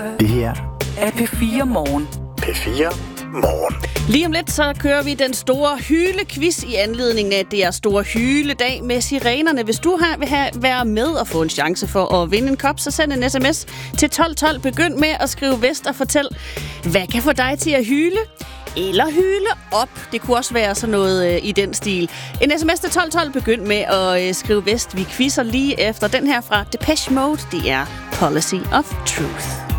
Det her er P4 Morgen. P4 Morgen. Lige om lidt, så kører vi den store hylequiz i anledning af, at det er store hyledag med sirenerne. Hvis du vil være med og få en chance for at vinde en kop, så send en sms til 1212. Begynd med at skrive vest og fortæl, hvad kan få dig til at hyle? Eller hyle op. Det kunne også være sådan noget i den stil. En sms til 1212. Begynd med at skrive vest. Vi quizzer lige efter den her fra Depeche Mode. Det er Policy of Truth.